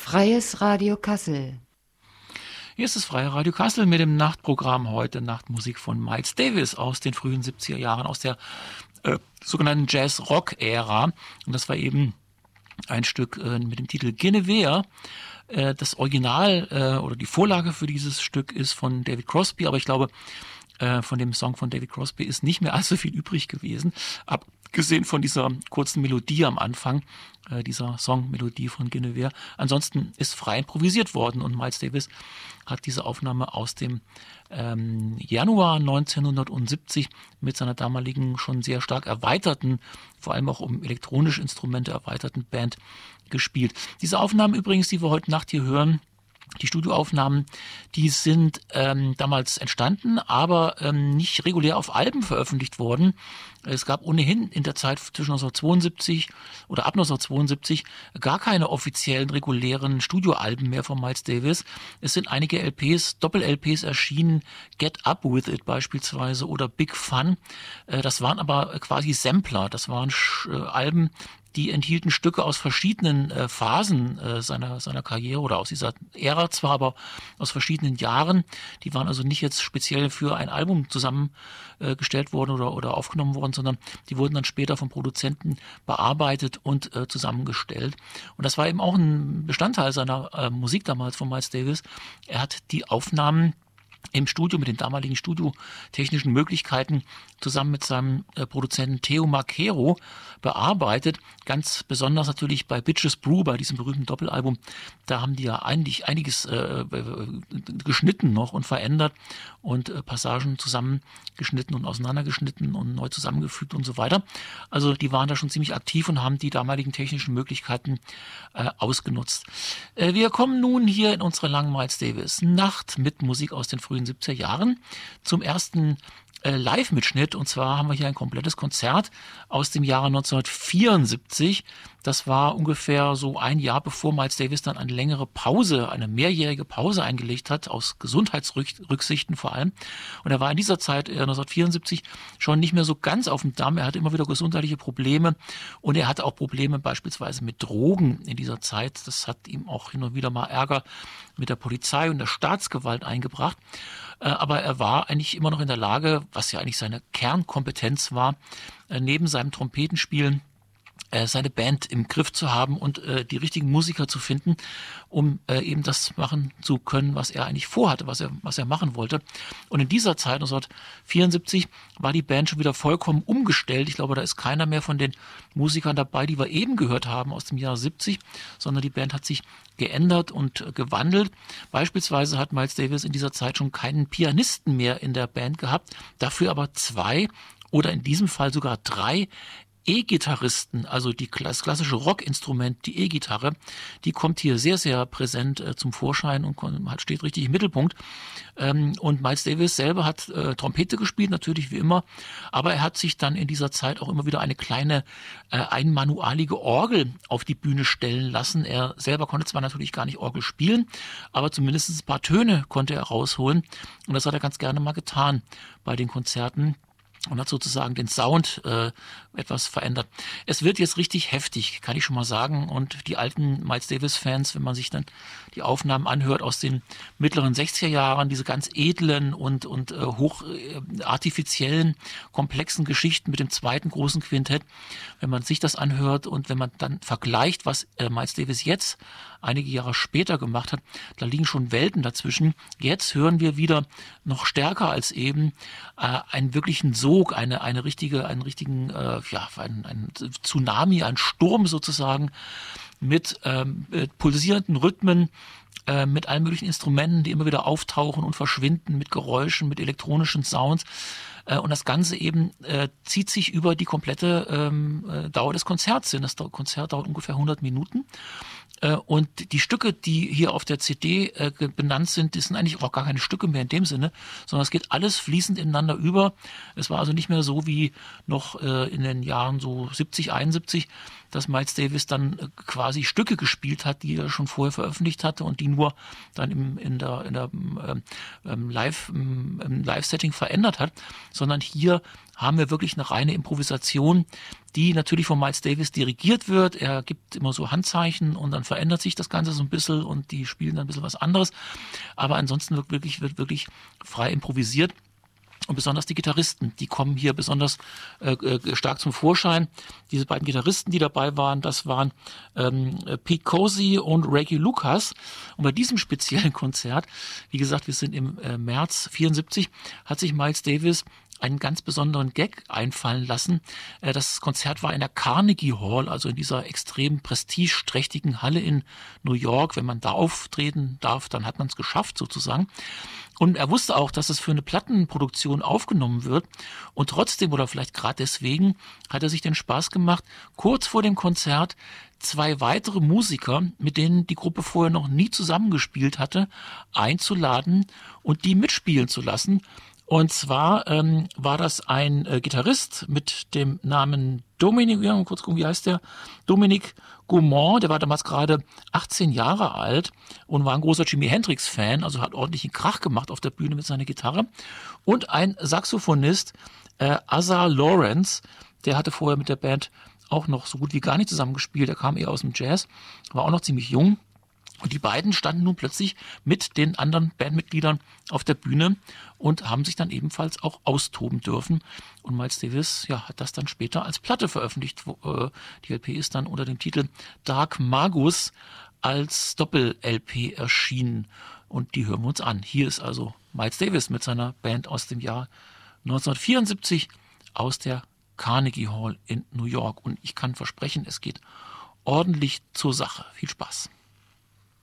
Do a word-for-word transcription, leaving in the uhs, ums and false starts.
Freies Radio Kassel. Hier ist das Freie Radio Kassel mit dem Nachtprogramm. Heute Nachtmusik von Miles Davis aus den frühen siebziger Jahren, aus der äh, sogenannten Jazz-Rock-Ära. Und das war eben ein Stück äh, mit dem Titel Guinevere. Äh, das Original äh, oder die Vorlage für dieses Stück ist von David Crosby, aber ich glaube, äh, von dem Song von David Crosby ist nicht mehr allzu viel übrig gewesen. Abgesehen von dieser kurzen Melodie am Anfang, äh, dieser Songmelodie von Guinevere. Ansonsten ist frei improvisiert worden und Miles Davis hat diese Aufnahme aus dem ähm, Januar neunzehnhundertsiebzig mit seiner damaligen schon sehr stark erweiterten, vor allem auch um elektronische Instrumente erweiterten Band gespielt. Diese Aufnahmen übrigens, die wir heute Nacht hier hören, die Studioaufnahmen, die sind ähm, damals entstanden, aber ähm, nicht regulär auf Alben veröffentlicht worden. Es gab ohnehin in der Zeit zwischen neunzehnhundertzweiundsiebzig oder ab neunzehnhundertzweiundsiebzig gar keine offiziellen, regulären Studioalben mehr von Miles Davis. Es sind einige L Ps, Doppel-L Ps erschienen, Get Up With It beispielsweise oder Big Fun. Äh, das waren aber quasi Sampler, das waren äh, Alben, die enthielten Stücke aus verschiedenen äh, Phasen äh, seiner seiner Karriere oder aus dieser Ära zwar, aber aus verschiedenen Jahren. Die waren also nicht jetzt speziell für ein Album zusammengestellt äh, worden oder oder aufgenommen worden, sondern die wurden dann später vom Produzenten bearbeitet und äh, zusammengestellt. Und das war eben auch ein Bestandteil seiner äh, Musik damals von Miles Davis. Er hat die Aufnahmen im Studio mit den damaligen studiotechnischen Möglichkeiten zusammen mit seinem äh, Produzenten Theo Macero bearbeitet. Ganz besonders natürlich bei Bitches Brew, bei diesem berühmten Doppelalbum. Da haben die ja eigentlich einiges äh, geschnitten noch und verändert und äh, Passagen zusammengeschnitten und auseinandergeschnitten und neu zusammengefügt und so weiter. Also die waren da schon ziemlich aktiv und haben die damaligen technischen Möglichkeiten äh, ausgenutzt. Äh, wir kommen nun hier in unsere langen Miles Davis Nacht mit Musik aus den frühen siebziger Jahren zum ersten äh, Live-Mitschnitt. Und zwar haben wir hier ein komplettes Konzert aus dem Jahre neunzehnhundertvierundsiebzig. Das war ungefähr so ein Jahr, bevor Miles Davis dann eine längere Pause, eine mehrjährige Pause eingelegt hat, aus Gesundheitsrücksichten vor allem. Und er war in dieser Zeit, äh, neunzehnhundertvierundsiebzig, schon nicht mehr so ganz auf dem Damm. Er hatte immer wieder gesundheitliche Probleme und er hatte auch Probleme beispielsweise mit Drogen in dieser Zeit. Das hat ihm auch hin und wieder mal Ärger mit der Polizei und der Staatsgewalt eingebracht. Aber er war eigentlich immer noch in der Lage, was ja eigentlich seine Kernkompetenz war, neben seinem Trompetenspielen seine Band im Griff zu haben und äh, die richtigen Musiker zu finden, um äh, eben das machen zu können, was er eigentlich vorhatte, was er was er machen wollte. Und in dieser Zeit, neunzehnhundertvierundsiebzig, war die Band schon wieder vollkommen umgestellt. Ich glaube, da ist keiner mehr von den Musikern dabei, die wir eben gehört haben aus dem Jahr siebzig, sondern die Band hat sich geändert und äh, gewandelt. Beispielsweise hat Miles Davis in dieser Zeit schon keinen Pianisten mehr in der Band gehabt, dafür aber zwei oder in diesem Fall sogar drei E-Gitarristen, also die, das klassische Rockinstrument, die E-Gitarre, die kommt hier sehr, sehr präsent äh, zum Vorschein und hat, steht richtig im Mittelpunkt. Ähm, und Miles Davis selber hat äh, Trompete gespielt, natürlich wie immer, aber er hat sich dann in dieser Zeit auch immer wieder eine kleine äh, einmanualige Orgel auf die Bühne stellen lassen. Er selber konnte zwar natürlich gar nicht Orgel spielen, aber zumindest ein paar Töne konnte er rausholen und das hat er ganz gerne mal getan bei den Konzerten. Und hat sozusagen den Sound äh, etwas verändert. Es wird jetzt richtig heftig, kann ich schon mal sagen. Und die alten Miles Davis-Fans, wenn man sich dann die Aufnahmen anhört aus den mittleren sechziger Jahren, diese ganz edlen und und äh, hoch äh, artifiziellen, komplexen Geschichten mit dem zweiten großen Quintett, wenn man sich das anhört und wenn man dann vergleicht, was äh, Miles Davis jetzt einige Jahre später gemacht hat, da liegen schon Welten dazwischen. Jetzt hören wir wieder noch stärker als eben äh, einen wirklichen Sog, eine eine richtige, einen richtigen, äh, ja, ein, ein Tsunami, ein Sturm sozusagen mit ähm, pulsierenden Rhythmen, äh, mit allen möglichen Instrumenten, die immer wieder auftauchen und verschwinden, mit Geräuschen, mit elektronischen Sounds. Äh, und das Ganze eben äh, zieht sich über die komplette ähm, äh, Dauer des Konzerts hin. Das Konzert dauert ungefähr hundert Minuten. Und die Stücke, die hier auf der C D äh, benannt sind, das sind eigentlich auch gar keine Stücke mehr in dem Sinne, sondern es geht alles fließend ineinander über. Es war also nicht mehr so wie noch äh, in den Jahren so siebzig, einundsiebzig, dass Miles Davis dann äh, quasi Stücke gespielt hat, die er schon vorher veröffentlicht hatte und die nur dann im, in der, in der ähm, Live, im Live-Setting verändert hat, sondern hier haben wir wirklich eine reine Improvisation, die natürlich von Miles Davis dirigiert wird. Er gibt immer so Handzeichen und dann verändert sich das Ganze so ein bisschen und die spielen dann ein bisschen was anderes. Aber ansonsten wird wirklich, wird wirklich frei improvisiert. Und besonders die Gitarristen, die kommen hier besonders äh, stark zum Vorschein. Diese beiden Gitarristen, die dabei waren, das waren ähm, Pete Cozy und Reggie Lucas. Und bei diesem speziellen Konzert, wie gesagt, wir sind im äh, März vierundsiebzig, hat sich Miles Davis einen ganz besonderen Gag einfallen lassen. Äh, das Konzert war in der Carnegie Hall, also in dieser extrem prestigeträchtigen Halle in New York. Wenn man da auftreten darf, dann hat man es geschafft sozusagen. Und er wusste auch, dass es für eine Plattenproduktion aufgenommen wird. Und trotzdem, oder vielleicht gerade deswegen, hat er sich den Spaß gemacht, kurz vor dem Konzert zwei weitere Musiker, mit denen die Gruppe vorher noch nie zusammengespielt hatte, einzuladen und die mitspielen zu lassen. Und zwar ähm, war das ein äh, Gitarrist mit dem Namen Dominic, ja, mal kurz gucken, wie heißt der? Dominic Gaumont, der war damals gerade achtzehn Jahre alt und war ein großer Jimi Hendrix-Fan, also hat ordentlichen Krach gemacht auf der Bühne mit seiner Gitarre. Und ein Saxophonist, äh, Asa Lawrence, der hatte vorher mit der Band auch noch so gut wie gar nicht zusammengespielt, er kam eher aus dem Jazz, war auch noch ziemlich jung. Und die beiden standen nun plötzlich mit den anderen Bandmitgliedern auf der Bühne und haben sich dann ebenfalls auch austoben dürfen. Und Miles Davis, ja, hat das dann später als Platte veröffentlicht. Wo, äh, die L P ist dann unter dem Titel Dark Magus als Doppel-L P erschienen. Und die hören wir uns an. Hier ist also Miles Davis mit seiner Band aus dem Jahr neunzehnhundertvierundsiebzig aus der Carnegie Hall in New York. Und ich kann versprechen, es geht ordentlich zur Sache. Viel Spaß.